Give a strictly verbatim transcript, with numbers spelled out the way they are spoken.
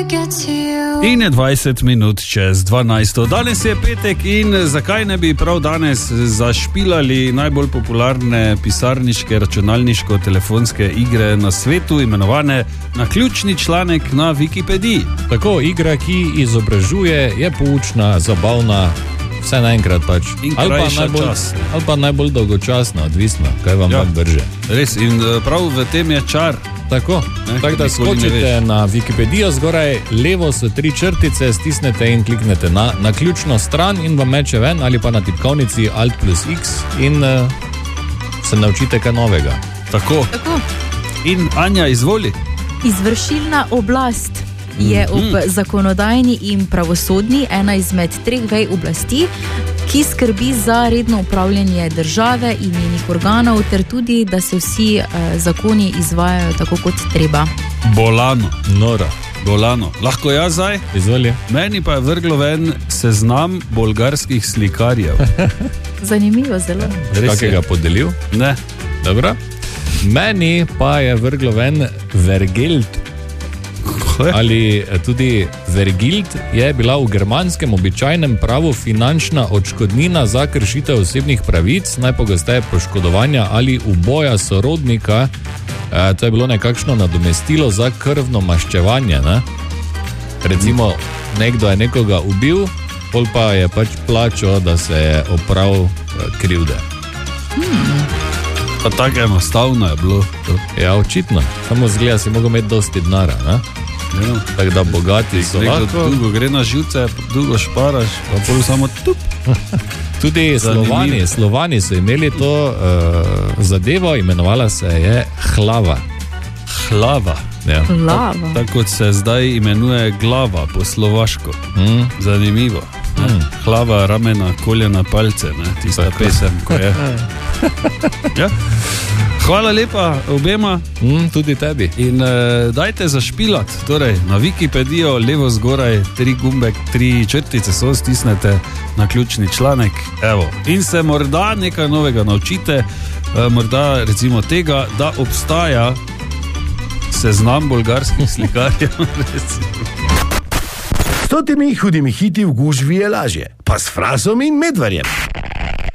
In je dvajset minut čez dvanajsto. Danes je petek in zakaj ne bi prav danes zašpilali najbolj popularne pisarniške, računalniško-telefonske igre na svetu, imenovane Naključni članek na Wikipediji. Tako, igra, ki izobražuje, je poučna, zabavna, vse naenkrat pač. In ali pa, krajša najbolj, čas. ali pa najbolj dolgočasna, odvisno, kaj vam Ja. ja. drže. Res, in prav v tem je čar. Tako, Ne, tako da nikoli ne skočite veš. na Wikipedijo, zgoraj levo so tri črtice, stisnete in kliknete na, na ključno stran in vam meče ven, ali pa na tipkovnici Alt plus X in uh, se naučite kaj novega. Tako. Tako. In Anja, izvoli. Izvršilna oblast je ob zakonodajni in pravosodni ena izmed treh vej oblasti, ki skrbi za redno upravljanje države in njenih organov, ter tudi, da se vsi eh, zakoni izvajajo tako, kot treba. Bolano. Nora, Bolano. Lahko jaz zdaj? izvoli. Meni pa je vrglo ven seznam bolgarskih slikarjev. Zanimivo zelo. Res Kakega je. podelil? Ne. Dobro. Meni pa je vrglo ven Vergelt. Ali tudi Vergild je bila v germanskem običajnem pravu finančna odškodnina za kršitev osebnih pravic, najpogosteje poškodovanja ali uboja sorodnika. E, to je bilo nekakšno nadomestilo za krvno maščevanje. Ne? Recimo, nekdo je nekoga ubil, pol pa je pač plačal, da se je opravil e, krivde. Pa tako enostavno je bilo. Ja, očitno. Samo zgleda, si mogel imeti dosti denara. Ne? Ja. Tako da bogati so Nekdo lahko. dolgo gre na živce, dolgo šparaš, pa pol samo tup. Tudi Slovani, Slovani so imeli to uh, zadevo, imenovala se je hlava. Hlava. Ja. Lava. Tako kot se zdaj imenuje glava po slovaško. Mm. Zanimivo. Mm. Hlava, ramena, koljena, palce, ne? Tista Tako. pesem, ko je. Ja. Hvala lepa obema. Mm, tudi tebi. In uh, dajte zašpilati, torej na Wikipedijo, levo zgoraj, tri gumbek, tri črtice so, stisnete na ključni članek. Evo. In se morda nekaj novega naučite, uh, morda recimo tega, da obstaja seznam bolgarskih slikarjev. S temi hudimi hiti v gužvi je lažje, pa s Frasom in Medvarjem.